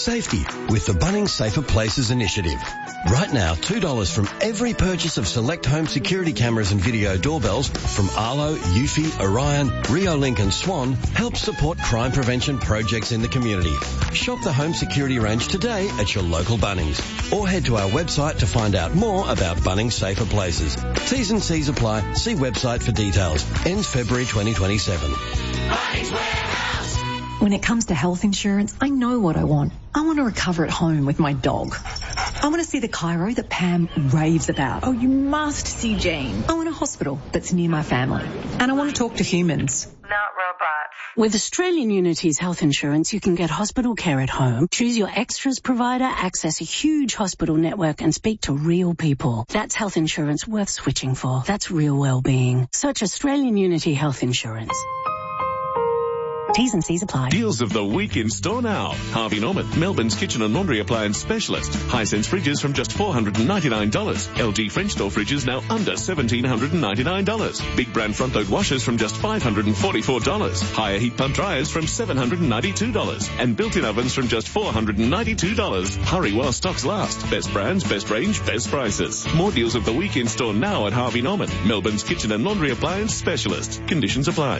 safety with the Bunnings Safer Places initiative. Right now, $2 from every purchase of select home security cameras and video doorbells from Arlo, Eufy, Orion, Reolink and Swan helps support crime prevention projects in the community. Shop the home security range today at your local Bunnings or head to our website to find out more about Bunnings Safer Places. T's and C's apply. See website for details. Ends February 2027. Bunnings Warehouse. When it comes to health insurance, I know what I want. I want to recover at home with my dog. I want to see the chiro that Pam raves about. Oh, you must see Jane. I want a hospital that's near my family. And I want to talk to humans. Not robots. With Australian Unity's health insurance, you can get hospital care at home, choose your extras provider, access a huge hospital network and speak to real people. That's health insurance worth switching for. That's real well-being. Search Australian Unity Health Insurance. T's and C's apply. Deals of the week in store now. Harvey Norman, Melbourne's kitchen and laundry appliance specialist. Hisense fridges from just $499. LG French door fridges now under $1,799. Big brand front load washers from just $544. Higher heat pump dryers from $792. And built-in ovens from just $492. Hurry while stocks last. Best brands, best range, best prices. More deals of the week in store now at Harvey Norman, Melbourne's kitchen and laundry appliance specialist. Conditions apply.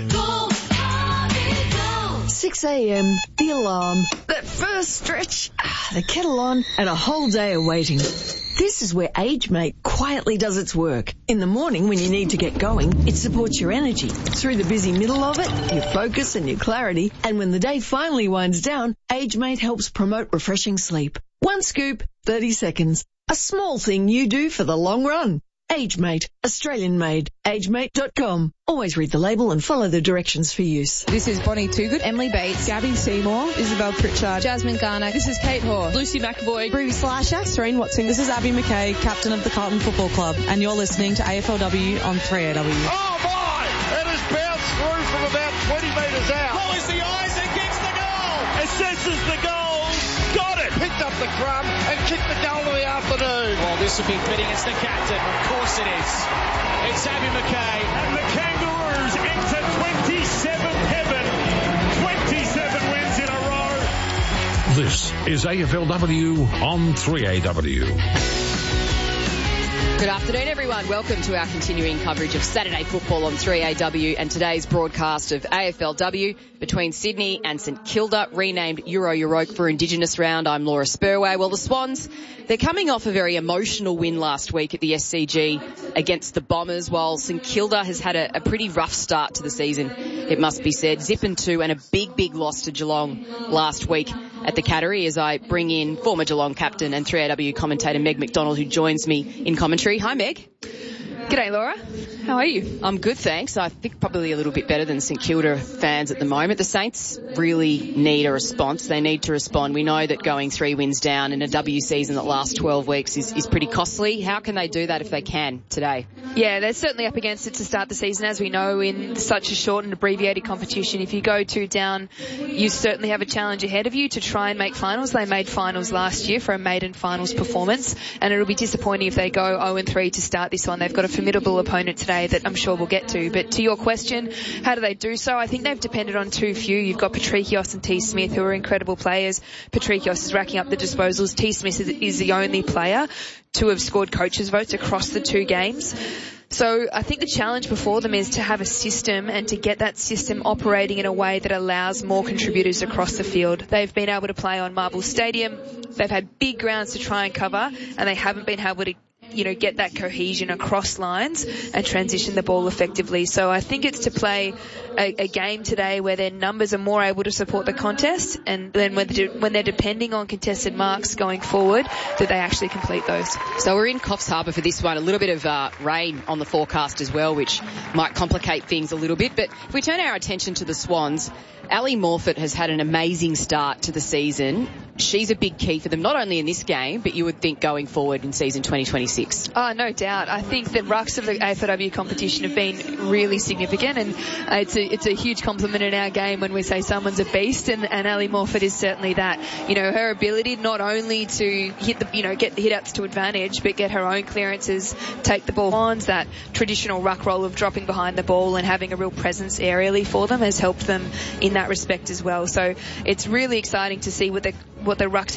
6 a.m, the alarm, that first stretch, the kettle on, and a whole day of waiting. This is where AgeMate quietly does its work. In the morning when you need to get going, it supports your energy. Through the busy middle of it, your focus and your clarity. And when the day finally winds down, AgeMate helps promote refreshing sleep. One scoop, 30 seconds. A small thing you do for the long run. AgeMate, Australian made. AgeMate.com. Always read the label and follow the directions for use. This is Bonnie Toogood, Emily Bates, Gabby Seymour, Isabel Pritchard, Jasmine Garner. This is Kate Hoare, Lucy McAvoy, Bruce Slasher, Serene Watson. This is Abby McKay, captain of the Carlton Football Club, and you're listening to AFLW on 3AW. Oh my! It has bounced through from about 20 metres out. Policy Isaac gets the goal. Assesses the goal. Got it. Picked up the crumb and kicked the goal of the afternoon. Well, this will be fitting as the captain. Of course it is. It's Abby McKay. And the Kangaroos enter 27th heaven. 27 wins in a row. This is AFLW on 3AW. Good afternoon, everyone. Welcome to our continuing coverage of Saturday football on 3AW and today's broadcast of AFLW between Sydney and St Kilda, renamed Euro Europe for Indigenous Round. I'm Laura Spurway. Well, the Swans, they're coming off a very emotional win last week at the SCG against the Bombers, while St Kilda has had a pretty rough start to the season, it must be said. 0-2 and a big loss to Geelong last week at the Cattery, as I bring in former Geelong captain and 3AW commentator Meg McDonald, who joins me in commentary. Hi, Meg. G'day, Laura. How are you? I'm good, thanks. I think probably a little bit better than St Kilda fans at the moment. The Saints really need a response. They need to respond. We know that going 3 wins down in a W season that lasts 12 weeks is pretty costly. How can they do that if they can today? Yeah, they're certainly up against it to start the season. As we know, in such a short and abbreviated competition, if you go 2 down, you certainly have a challenge ahead of you to try and make finals. They made finals last year for a maiden finals performance, and it'll be disappointing if they go 0-3 to start this one. They've got a formidable opponent today that I'm sure we'll get to. But to your question, how do they do so? I think they've depended on too few. You've got Patrikios and T. Smith, who are incredible players. Patrikios is racking up the disposals. T. Smith is the only player to have scored coaches' votes across the 2 games. So I think the challenge before them is to have a system and to get that system operating in a way that allows more contributors across the field. They've been able to play on Marble Stadium. They've had big grounds to try and cover, and they haven't been able to get that cohesion across lines and transition the ball effectively. So I think it's to play a game today where their numbers are more able to support the contest, and then when they're depending on contested marks going forward, that they actually complete those. So we're in Coffs Harbour for this one. A little bit of rain on the forecast as well, which might complicate things a little bit. But if we turn our attention to the Swans, Ali Morfitt has had an amazing start to the season. She's a big key for them, not only in this game, but you would think going forward in season 2026. Oh, no doubt. I think the rucks of the AFLW competition have been really significant, and it's a huge compliment in our game when we say someone's a beast, and Ali Morfitt is certainly that. Her ability not only to hit get the hit-outs to advantage, but get her own clearances, take the ball on. That traditional ruck role of dropping behind the ball and having a real presence aerially for them has helped them in that respect as well. So it's really exciting to see what the rucks